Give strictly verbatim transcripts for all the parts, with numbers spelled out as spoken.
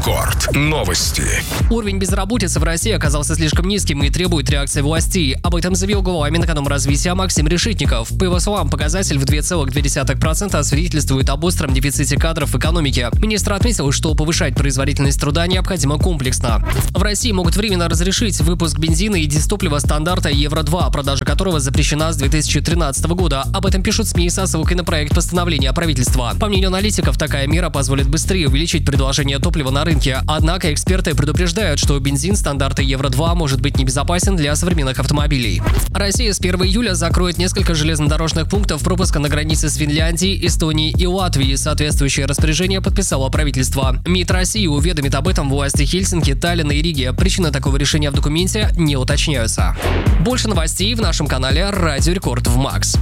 Рекорд. Новости. Уровень безработицы в России оказался слишком низким и требует реакции властей. Об этом заявил глава Минэкономразвития Максим Решетников. По его словам, показатель в два целых две десятых процента свидетельствует об остром дефиците кадров в экономике. Министр отметил, что повышать производительность труда необходимо комплексно. В России могут временно разрешить выпуск бензина и дистоплива стандарта Евро два, продажа которого запрещена с две тысячи тринадцатого года. Об этом пишут СМИ со ссылкой на проект постановления правительства. По мнению аналитиков, такая мера позволит быстрее увеличить предложение топлива на рынке. Однако эксперты предупреждают, что бензин стандарта Евро два может быть небезопасен для современных автомобилей. Россия с первого июля закроет несколько железнодорожных пунктов пропуска на границе с Финляндией, Эстонией и Латвией. Соответствующее распоряжение подписало правительство. МИД России уведомит об этом власти Хельсинки, Таллина и Риги. Причины такого решения в документе не уточняются. Больше новостей в нашем канале Радио Рекорд в Макс.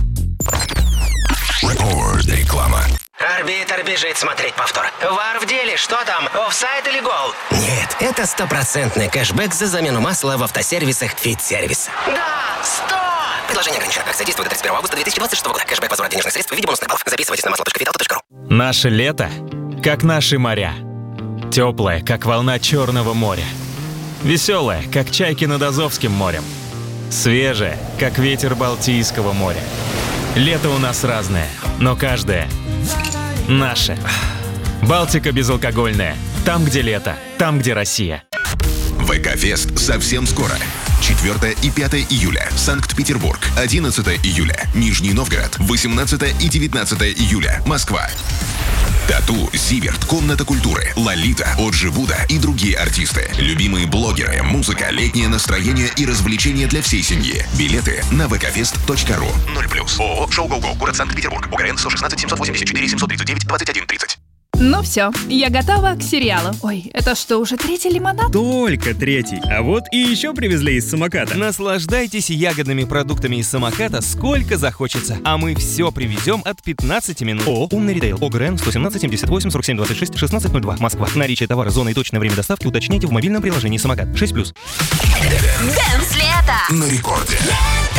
Рекорд. Реклама. Арбитр бежит смотреть повтор. Вар в деле, что там, офсайд или гол? Нет, это стопроцентный кэшбэк за замену масла в автосервисах Фит-сервис. Да, сто! Предложение ограничено. Акция действует до тридцать первого августа две тысячи двадцать шестого года. Кэшбэк возврат денежных средств в виде бонусных баллов. Записывайтесь на масло точка фит авто точка ру. Наше лето, как наши моря. Теплое, как волна Черного моря. Веселое, как чайки над Азовским морем. Свежее, как ветер Балтийского моря. Лето у нас разное, но каждое наше. Балтика безалкогольная. Там, где лето, там, где Россия. ВК-фест совсем скоро. четвёртого и пятого июля. Санкт-Петербург. одиннадцатого июля. Нижний Новгород. восемнадцатого и девятнадцатого июля. Москва. Тату, Зиверт, Комната культуры, Лолита, Оджи Вуда и другие артисты. Любимые блогеры, музыка, летнее настроение и развлечения для всей семьи. Билеты на вэ ка фест точка ру. ноль плюс. ООО «Шоу Гоу-Гоу», город Санкт-Петербург. УГРН сто шестнадцать семьсот восемьдесят четыре семьсот тридцать девять двадцать один тридцать. Ну все, я готова к сериалу. Ой, это что, уже третий лимонад? Только третий. А вот и еще привезли из самоката. Наслаждайтесь ягодными продуктами из самоката сколько захочется. А мы все привезем от пятнадцати минут. О, Умный ритейл. ОГРН сто семнадцать семьдесят восемь сорок семь двадцать шесть шестнадцать ноль два. Москва. Наличие товара, зона и точное время доставки уточняйте в мобильном приложении самокат. шесть плюс. Дэнс лето На рекорде.